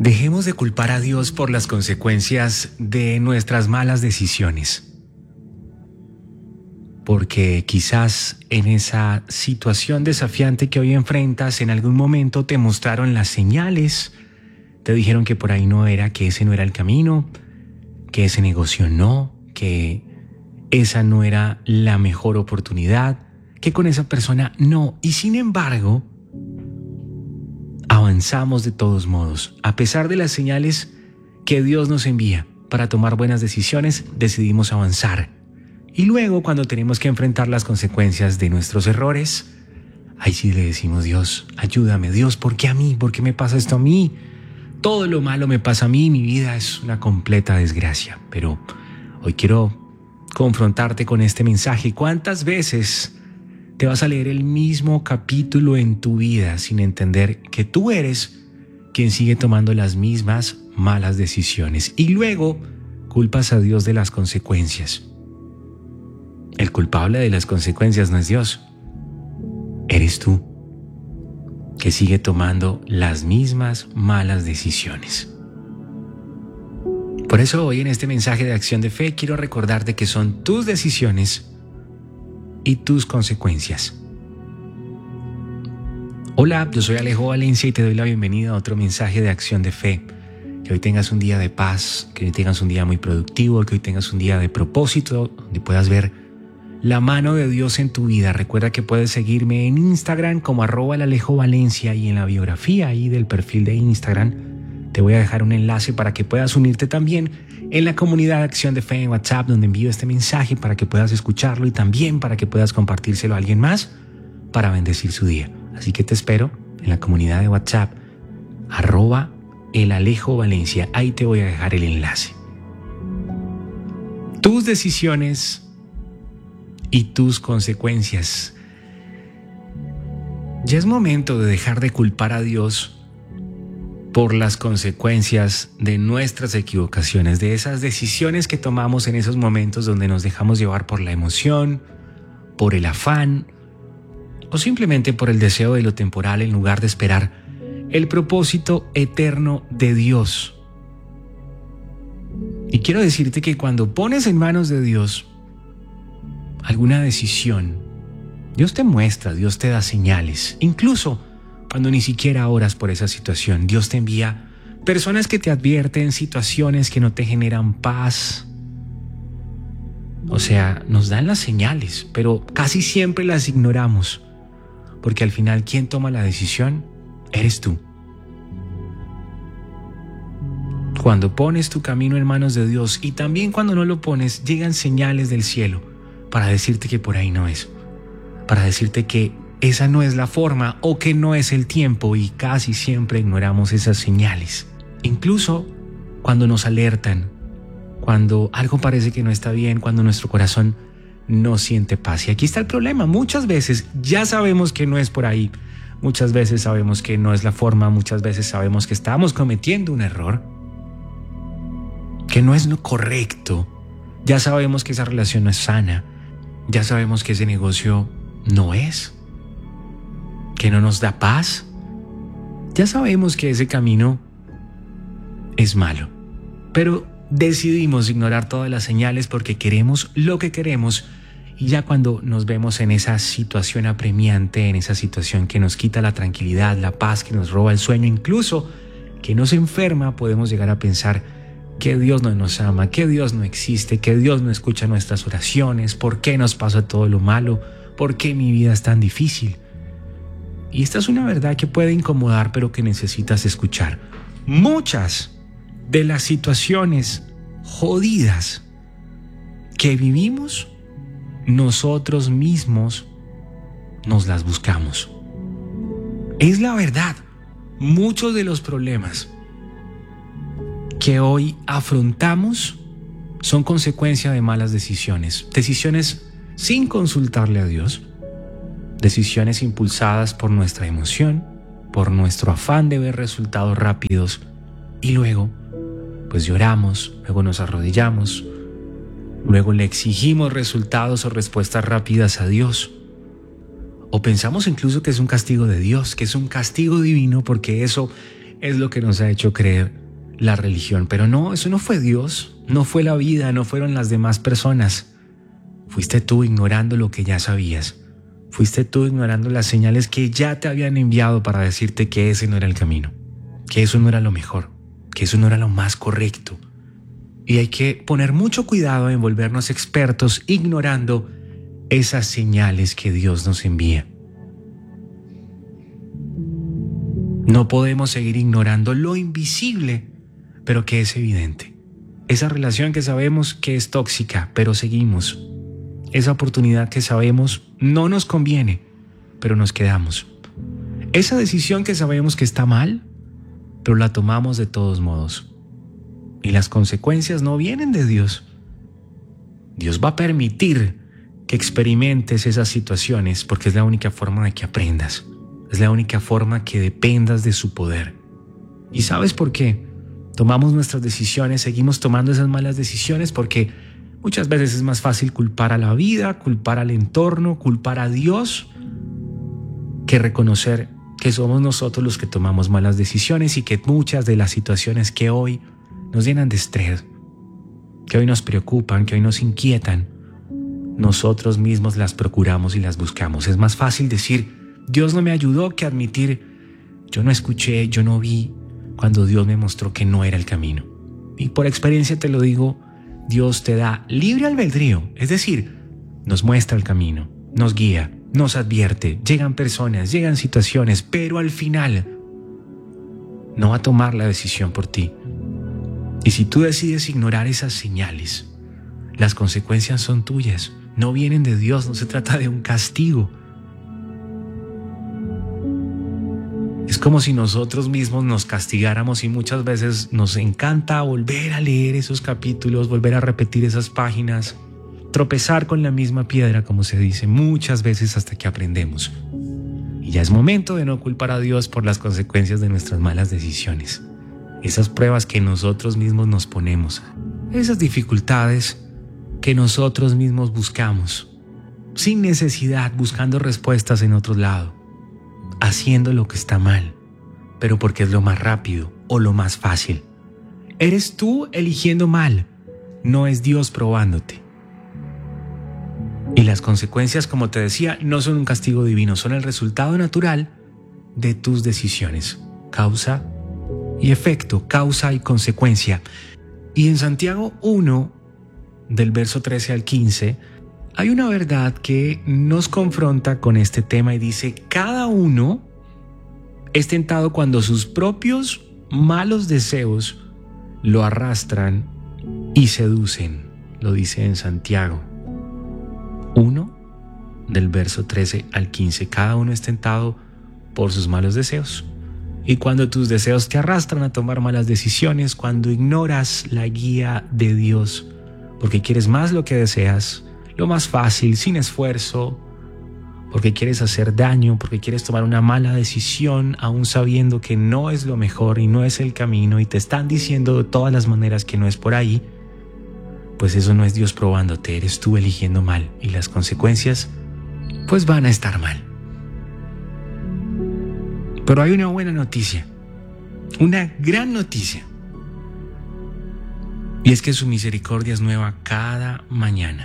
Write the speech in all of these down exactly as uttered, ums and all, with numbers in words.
Dejemos de culpar a Dios por las consecuencias de nuestras malas decisiones. Porque quizás en esa situación desafiante que hoy enfrentas, en algún momento te mostraron las señales, te dijeron que por ahí no era, que ese no era el camino, que ese negocio no, que esa no era la mejor oportunidad, que con esa persona no. Y sin embargo, avanzamos de todos modos. A pesar de las señales que Dios nos envía para tomar buenas decisiones, decidimos avanzar. Y luego, cuando tenemos que enfrentar las consecuencias de nuestros errores, ahí sí le decimos: Dios, ayúdame. Dios, ¿por qué a mí? ¿Por qué me pasa esto a mí? Todo lo malo me pasa a mí, mi vida es una completa desgracia. Pero hoy quiero confrontarte con este mensaje. ¿Cuántas veces te vas a leer el mismo capítulo en tu vida sin entender que tú eres quien sigue tomando las mismas malas decisiones? Y luego culpas a Dios de las consecuencias. El culpable de las consecuencias no es Dios, eres tú, que sigue tomando las mismas malas decisiones. Por eso hoy en este mensaje de acción de fe quiero recordarte que son tus decisiones y tus consecuencias. Hola, yo soy Alejo Valencia y te doy la bienvenida a otro mensaje de acción de fe. Que hoy tengas un día de paz, que hoy tengas un día muy productivo, que hoy tengas un día de propósito, donde puedas ver la mano de Dios en tu vida. Recuerda que puedes seguirme en Instagram como arroba el Alejo Valencia, y en la biografía ahí del perfil de Instagram te voy a dejar un enlace para que puedas unirte también en la comunidad de Acción de Fe en WhatsApp, donde envío este mensaje para que puedas escucharlo y también para que puedas compartírselo a alguien más para bendecir su día. Así que te espero en la comunidad de WhatsApp arroba el Alejo Valencia. Ahí te voy a dejar el enlace. Tus decisiones y tus consecuencias. Ya es momento de dejar de culpar a Dios por las consecuencias de nuestras equivocaciones, de esas decisiones que tomamos en esos momentos donde nos dejamos llevar por la emoción, por el afán o simplemente por el deseo de lo temporal en lugar de esperar el propósito eterno de Dios. Y quiero decirte que cuando pones en manos de Dios alguna decisión, Dios te muestra, Dios te da señales. Incluso cuando ni siquiera oras por esa situación, Dios te envía personas que te advierten, situaciones que no te generan paz. O sea, nos dan las señales, pero casi siempre las ignoramos, porque al final, ¿quién toma la decisión? Eres tú. Cuando pones tu camino en manos de Dios, y también cuando no lo pones, llegan señales del cielo para decirte que por ahí no es, para decirte que esa no es la forma o que no es el tiempo, y casi siempre ignoramos esas señales. Incluso cuando nos alertan, cuando algo parece que no está bien, cuando nuestro corazón no siente paz. Y aquí está el problema. Muchas veces ya sabemos que no es por ahí, muchas veces sabemos que no es la forma, muchas veces sabemos que estamos cometiendo un error, que no es lo correcto. Ya sabemos que esa relación no es sana. Ya sabemos que ese negocio no es, que no nos da paz. Ya sabemos que ese camino es malo, pero decidimos ignorar todas las señales porque queremos lo que queremos, y ya cuando nos vemos en esa situación apremiante, en esa situación que nos quita la tranquilidad, la paz, que nos roba el sueño, incluso que nos enferma, podemos llegar a pensar que Dios no nos ama, que Dios no existe, que Dios no escucha nuestras oraciones, ¿por qué nos pasa todo lo malo? ¿Por qué mi vida es tan difícil? Y esta es una verdad que puede incomodar, pero que necesitas escuchar. Muchas de las situaciones jodidas que vivimos, nosotros mismos nos las buscamos. Es la verdad. Muchos de los problemas que hoy afrontamos son consecuencia de malas decisiones. Decisiones sin consultarle a Dios. Decisiones impulsadas por nuestra emoción, por nuestro afán de ver resultados rápidos. Y luego, pues lloramos, luego nos arrodillamos, luego le exigimos resultados o respuestas rápidas a Dios. O pensamos incluso que es un castigo de Dios, que es un castigo divino, porque eso es lo que nos ha hecho creer la religión. Pero no, eso no fue Dios, no fue la vida, no fueron las demás personas. Fuiste tú ignorando lo que ya sabías. Fuiste tú ignorando las señales que ya te habían enviado para decirte que ese no era el camino, que eso no era lo mejor, que eso no era lo más correcto. Y hay que poner mucho cuidado en volvernos expertos ignorando esas señales que Dios nos envía. No podemos seguir ignorando lo invisible, pero que es evidente. Esa relación que sabemos que es tóxica, pero seguimos. Esa oportunidad que sabemos no nos conviene, pero nos quedamos. Esa decisión que sabemos que está mal, pero la tomamos de todos modos. Y las consecuencias no vienen de Dios. Dios va a permitir que experimentes esas situaciones porque es la única forma de que aprendas. Es la única forma que dependas de su poder. ¿Y sabes por qué? Tomamos nuestras decisiones, seguimos tomando esas malas decisiones porque muchas veces es más fácil culpar a la vida, culpar al entorno, culpar a Dios, que reconocer que somos nosotros los que tomamos malas decisiones y que muchas de las situaciones que hoy nos llenan de estrés, que hoy nos preocupan, que hoy nos inquietan, nosotros mismos las procuramos y las buscamos. Es más fácil decir, Dios no me ayudó, que admitir, yo no escuché, yo no vi, cuando Dios me mostró que no era el camino. Y por experiencia te lo digo, Dios te da libre albedrío, es decir, nos muestra el camino, nos guía, nos advierte, llegan personas, llegan situaciones, pero al final no va a tomar la decisión por ti. Y si tú decides ignorar esas señales, las consecuencias son tuyas, no vienen de Dios, no se trata de un castigo. Es como si nosotros mismos nos castigáramos y muchas veces nos encanta volver a leer esos capítulos, volver a repetir esas páginas, tropezar con la misma piedra, como se dice, muchas veces hasta que aprendemos. Y ya es momento de no culpar a Dios por las consecuencias de nuestras malas decisiones. Esas pruebas que nosotros mismos nos ponemos, esas dificultades que nosotros mismos buscamos, sin necesidad, buscando respuestas en otro lado, haciendo lo que está mal, pero porque es lo más rápido o lo más fácil. Eres tú eligiendo mal, no es Dios probándote. Y las consecuencias, como te decía, no son un castigo divino, son el resultado natural de tus decisiones. Causa y efecto, causa y consecuencia. Y en Santiago uno, del verso trece al quince, hay una verdad que nos confronta con este tema y dice, cada uno es tentado cuando sus propios malos deseos lo arrastran y seducen. Lo dice en Santiago uno, del verso trece al quince. Cada uno es tentado por sus malos deseos. Y cuando tus deseos te arrastran a tomar malas decisiones, cuando ignoras la guía de Dios, porque quieres más lo que deseas, lo más fácil, sin esfuerzo, porque quieres hacer daño, porque quieres tomar una mala decisión, aún sabiendo que no es lo mejor y no es el camino, y te están diciendo de todas las maneras que no es por ahí, pues eso no es Dios probándote, eres tú eligiendo mal, y las consecuencias, pues van a estar mal. Pero hay una buena noticia, una gran noticia, y es que su misericordia es nueva cada mañana.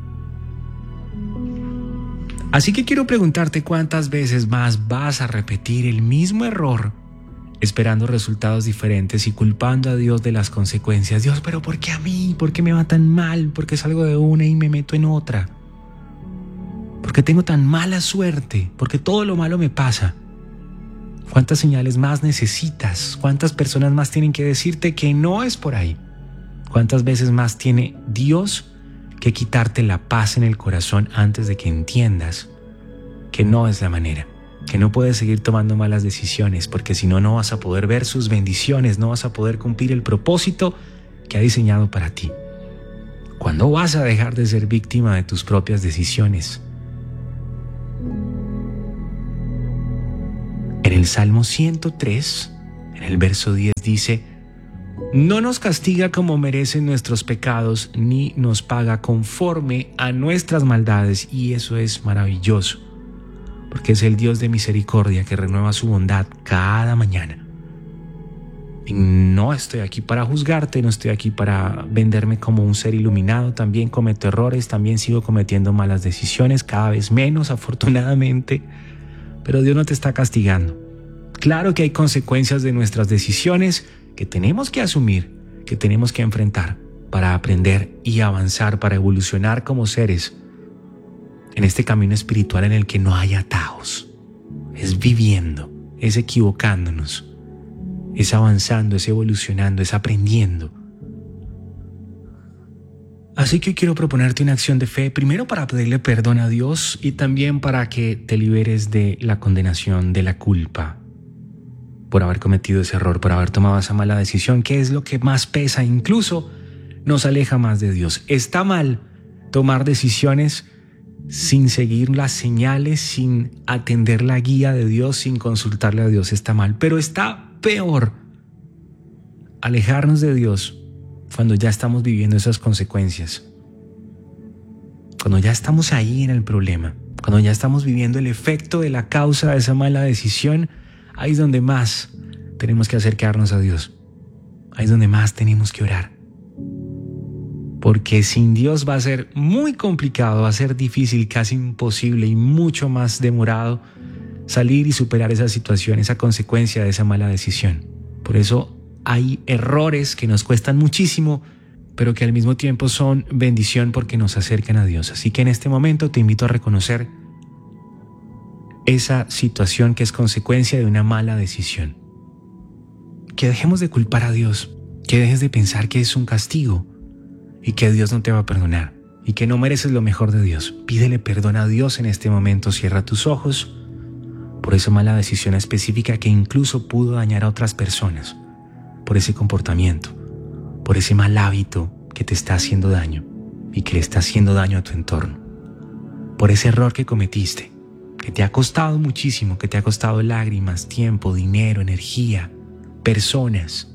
Así que quiero preguntarte cuántas veces más vas a repetir el mismo error, esperando resultados diferentes y culpando a Dios de las consecuencias. Dios, pero ¿por qué a mí? ¿Por qué me va tan mal? ¿Por qué salgo de una y me meto en otra? ¿Por qué tengo tan mala suerte? ¿Por qué todo lo malo me pasa? ¿Cuántas señales más necesitas? ¿Cuántas personas más tienen que decirte que no es por ahí? ¿Cuántas veces más tiene Dios que quitarte la paz en el corazón antes de que entiendas que no es la manera, que no puedes seguir tomando malas decisiones, porque si no, no vas a poder ver sus bendiciones, no vas a poder cumplir el propósito que ha diseñado para ti? ¿Cuándo vas a dejar de ser víctima de tus propias decisiones? En el Salmo ciento tres, en el verso diez dice, no nos castiga como merecen nuestros pecados, ni nos paga conforme a nuestras maldades. Y eso es maravilloso, porque es el Dios de misericordia que renueva su bondad cada mañana. Y no estoy aquí para juzgarte, no estoy aquí para venderme como un ser iluminado. También cometo errores, también sigo cometiendo malas decisiones, cada vez menos, afortunadamente. Pero Dios no te está castigando. Claro que hay consecuencias de nuestras decisiones que tenemos que asumir, que tenemos que enfrentar para aprender y avanzar, para evolucionar como seres en este camino espiritual en el que no hay atajos. Es viviendo, es equivocándonos, es avanzando, es evolucionando, es aprendiendo. Así que quiero proponerte una acción de fe, primero para pedirle perdón a Dios y también para que te liberes de la condenación, de la culpa por haber cometido ese error, por haber tomado esa mala decisión, que es lo que más pesa, incluso nos aleja más de Dios. Está mal tomar decisiones sin seguir las señales, sin atender la guía de Dios, sin consultarle a Dios, está mal. Pero está peor alejarnos de Dios cuando ya estamos viviendo esas consecuencias, cuando ya estamos ahí en el problema, cuando ya estamos viviendo el efecto de la causa de esa mala decisión. Ahí es donde más tenemos que acercarnos a Dios, ahí es donde más tenemos que orar, porque sin Dios va a ser muy complicado, va a ser difícil, casi imposible y mucho más demorado salir y superar esa situación, esa consecuencia de esa mala decisión. Por eso hay errores que nos cuestan muchísimo, pero que al mismo tiempo son bendición porque nos acercan a Dios. Así que en este momento te invito a reconocer esa situación que es consecuencia de una mala decisión. Que dejemos de culpar a Dios, que dejes de pensar que es un castigo y que Dios no te va a perdonar y que no mereces lo mejor de Dios. Pídele perdón a Dios en este momento, cierra tus ojos por esa mala decisión específica que incluso pudo dañar a otras personas, por ese comportamiento, por ese mal hábito que te está haciendo daño y que le está haciendo daño a tu entorno, por ese error que cometiste, que te ha costado muchísimo, que te ha costado lágrimas, tiempo, dinero, energía, personas.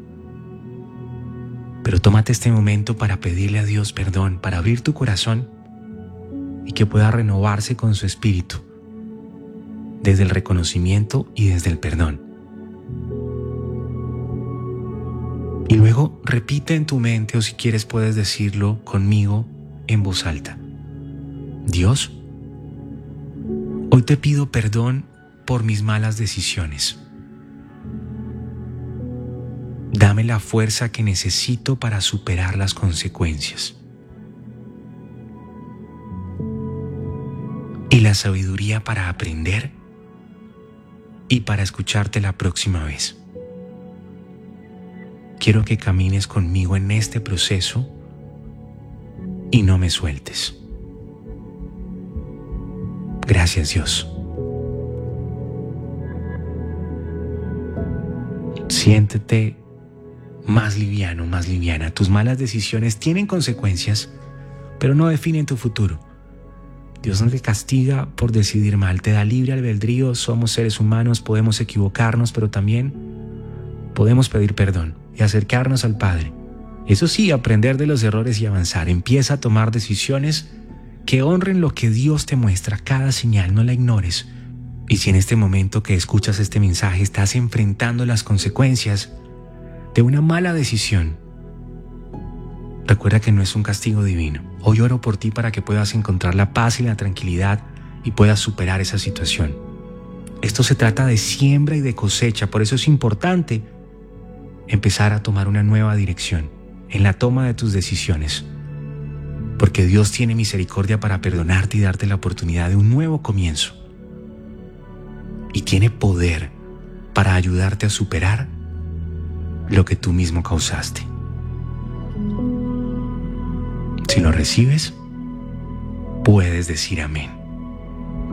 Pero tómate este momento para pedirle a Dios perdón, para abrir tu corazón y que pueda renovarse con su espíritu, desde el reconocimiento y desde el perdón. Y luego repite en tu mente, o si quieres puedes decirlo conmigo en voz alta: Dios, hoy te pido perdón por mis malas decisiones. Dame la fuerza que necesito para superar las consecuencias y la sabiduría para aprender y para escucharte la próxima vez. Quiero que camines conmigo en este proceso y no me sueltes. Gracias, Dios. Siéntete más liviano, más liviana. Tus malas decisiones tienen consecuencias, pero no definen tu futuro. Dios no te castiga por decidir mal, te da libre albedrío. Somos seres humanos, podemos equivocarnos, pero también podemos pedir perdón y acercarnos al Padre. Eso sí, aprender de los errores y avanzar. Empieza a tomar decisiones que honren lo que Dios te muestra, cada señal, no la ignores. Y si en este momento que escuchas este mensaje estás enfrentando las consecuencias de una mala decisión, recuerda que no es un castigo divino. Hoy oro por ti para que puedas encontrar la paz y la tranquilidad y puedas superar esa situación. Esto se trata de siembra y de cosecha, por eso es importante empezar a tomar una nueva dirección en la toma de tus decisiones, porque Dios tiene misericordia para perdonarte y darte la oportunidad de un nuevo comienzo. Y tiene poder para ayudarte a superar lo que tú mismo causaste. Si lo recibes, puedes decir amén.